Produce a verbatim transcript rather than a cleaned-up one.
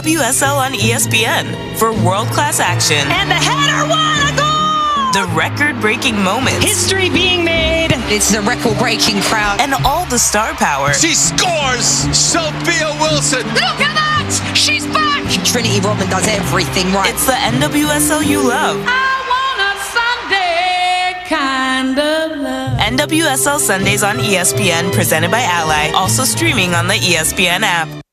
W S L on E S P N for world-class action. And the header, what a goal! The record-breaking moments. History being made. It's a record-breaking crowd. And all the star power. She scores! Sophia Wilson! Look at that! She's back! Trinity Rodman does everything right. It's the N W S L you love. I want a Sunday kind of love. N W S L Sundays on E S P N, presented by Ally, also streaming on the E S P N app.